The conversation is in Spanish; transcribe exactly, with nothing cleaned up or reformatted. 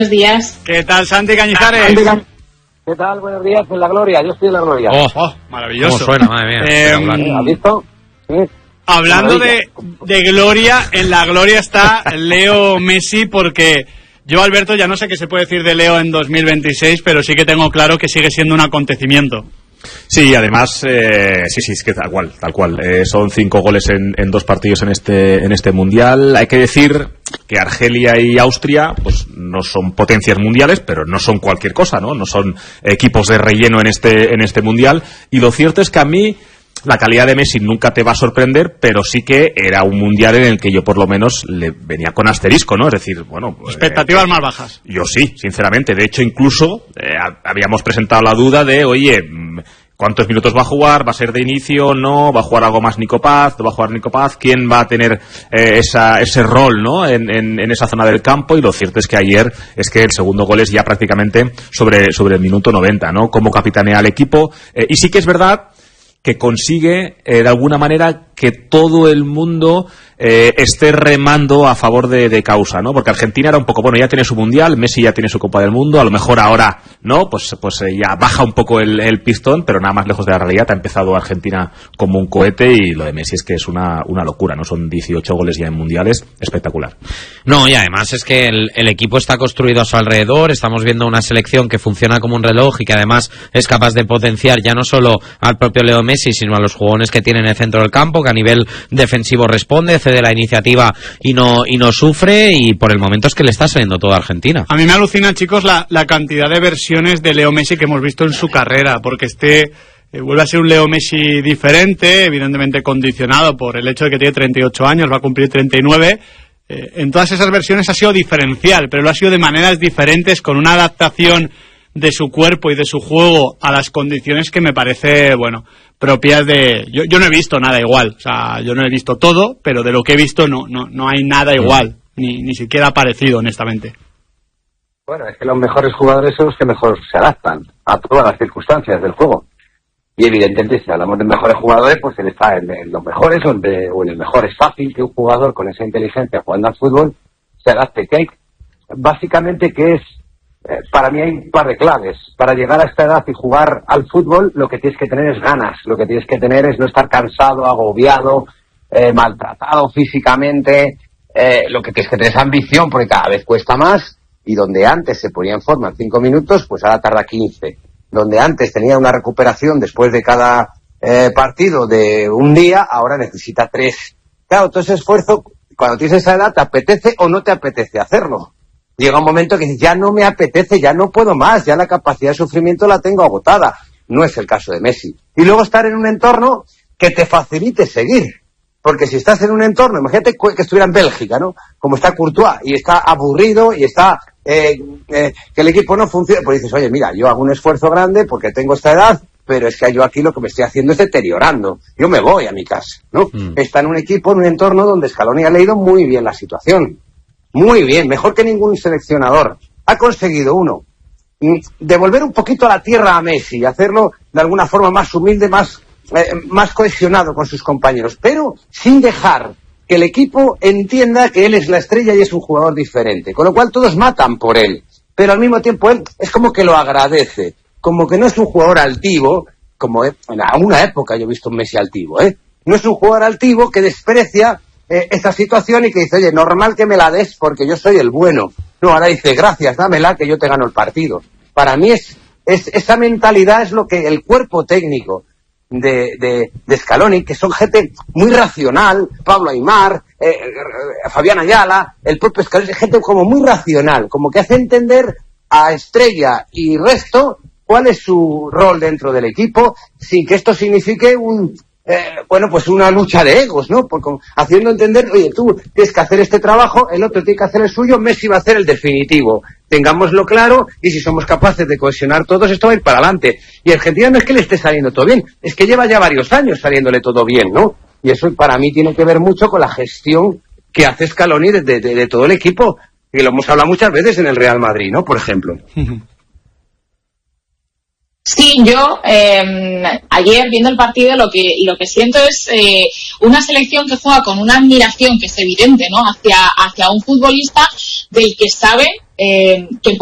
Buenos días. ¿Qué tal, Santi Cañizares? ¿Qué tal? Buenos días, en la gloria. Yo estoy en la gloria. Oh, oh maravilloso. ¿Cómo suena? Madre mía. Eh, ¿Has visto? Sí. Hablando de, de gloria, en la gloria está Leo Messi, porque yo, Alberto, ya no sé qué se puede decir de Leo en dos mil veintiséis, pero sí que tengo claro que sigue siendo un acontecimiento. Sí, además, eh, sí, sí, es que tal cual, tal cual. Eh, son cinco goles en, en dos partidos en este, en este mundial. Hay que decir que Argelia y Austria, pues no son potencias mundiales, pero no son cualquier cosa, ¿no? No son equipos de relleno en este, en este mundial. Y lo cierto es que a mí la calidad de Messi nunca te va a sorprender, pero sí que era un mundial en el que yo por lo menos le venía con asterisco, ¿no? Es decir, bueno... Expectativas eh, más bajas. Yo sí, sinceramente. De hecho, incluso eh, habíamos presentado la duda de, oye, ¿cuántos minutos va a jugar? ¿Va a ser de inicio? ¿No? ¿Va a jugar algo más Nico Paz? ¿Va a jugar Nico Paz? ¿Quién va a tener eh, esa, ese rol, ¿no? En, en, en esa zona del campo? Y lo cierto es que ayer es que el segundo gol es ya prácticamente sobre, sobre el minuto noventa, ¿no? Cómo capitanea al equipo. Eh, y sí que es verdad que consigue, eh, de alguna manera, que todo el mundo eh, esté remando a favor de, de causa, ¿no? Porque Argentina era un poco, bueno, ya tiene su mundial, Messi ya tiene su Copa del Mundo, a lo mejor ahora, ¿no? Pues, pues eh, ya baja un poco el, el pistón, pero nada más lejos de la realidad. Ha empezado Argentina como un cohete y lo de Messi es que es una, una locura, ¿no? Son dieciocho goles ya en mundiales, espectacular. No, y además es que el, el equipo está construido a su alrededor, estamos viendo una selección que funciona como un reloj y que además es capaz de potenciar ya no solo al propio Leo Messi, sino a los jugadores que tiene en el centro del campo, que a nivel defensivo responde, cede la iniciativa y no y no sufre, y por el momento es que le está saliendo todo a Argentina. A mí me alucina, chicos, la, la cantidad de versiones de Leo Messi que hemos visto en su carrera, porque este eh, vuelve a ser un Leo Messi diferente, evidentemente condicionado por el hecho de que tiene treinta y ocho años, va a cumplir treinta y nueve. Eh, en todas esas versiones ha sido diferencial, pero lo ha sido de maneras diferentes, con una adaptación de su cuerpo y de su juego a las condiciones que me parece, bueno, propias de... Yo, yo no he visto nada igual, o sea, yo no he visto todo, pero de lo que he visto no, no, no hay nada igual, ni, ni siquiera parecido, honestamente. Bueno, es que los mejores jugadores son los que mejor se adaptan a todas las circunstancias del juego. Y evidentemente, si hablamos de mejores jugadores, pues él está en, en los mejores, donde, o en el mejor. Es fácil que un jugador con esa inteligencia jugando al fútbol se adapte. Que hay, básicamente, que es... Eh, para mí hay un par de claves. Para llegar a esta edad y jugar al fútbol, lo que tienes que tener es ganas. Lo que tienes que tener es no estar cansado, agobiado, eh, maltratado físicamente. Eh, lo que tienes que tener es ambición, porque cada vez cuesta más. Y donde antes se ponía en forma en cinco minutos, pues ahora tarda quince. Donde antes tenía una recuperación después de cada eh, partido de un día, ahora necesita tres. Claro, todo ese esfuerzo, cuando tienes esa edad, ¿te apetece o no te apetece hacerlo? Llega un momento que dices, ya no me apetece, ya no puedo más, ya la capacidad de sufrimiento la tengo agotada. No es el caso de Messi. Y luego estar en un entorno que te facilite seguir. Porque si estás en un entorno, imagínate que estuviera en Bélgica, ¿no? Como está Courtois, y está aburrido, y está, eh, eh, que el equipo no funciona, pues dices, oye, mira, yo hago un esfuerzo grande porque tengo esta edad, pero es que yo aquí lo que me estoy haciendo es deteriorando. Yo me voy a mi casa, ¿no? Mm. Está en un equipo, en un entorno donde Scaloni ha leído muy bien la situación. Muy bien, mejor que ningún seleccionador. Ha conseguido, uno, devolver un poquito a la tierra a Messi y hacerlo de alguna forma más humilde, más, eh, más cohesionado con sus compañeros, pero sin dejar que el equipo entienda que él es la estrella y es un jugador diferente, con lo cual todos matan por él, pero al mismo tiempo él es como que lo agradece, como que no es un jugador altivo, como en una época yo he visto un Messi altivo, ¿eh? No es un jugador altivo que desprecia Eh, esta situación y que dice, oye, normal que me la des porque yo soy el bueno. No, ahora dice, gracias, dámela que yo te gano el partido. Para mí es, es esa mentalidad es lo que el cuerpo técnico de, de, de Scaloni, que son gente muy racional, Pablo Aimar, eh, eh, Fabián Ayala, el propio Scaloni, gente como muy racional, como que hace entender a Estrella y resto cuál es su rol dentro del equipo, sin que esto signifique un... Eh, bueno, pues una lucha de egos, ¿no? Porque, haciendo entender, oye, tú tienes que hacer este trabajo, el otro tiene que hacer el suyo, Messi va a hacer el definitivo. Tengámoslo claro, y si somos capaces de cohesionar todos, esto va a ir para adelante. Y Argentina no es que le esté saliendo todo bien, es que lleva ya varios años saliéndole todo bien, ¿no? Y eso para mí tiene que ver mucho con la gestión que hace Scaloni de, de, de, de todo el equipo, que lo hemos hablado muchas veces en el Real Madrid, ¿no? Por ejemplo. Sí, yo eh, ayer viendo el partido lo que lo que siento es eh, una selección que juega con una admiración que es evidente, ¿no? Hacia hacia un futbolista del que sabe eh, que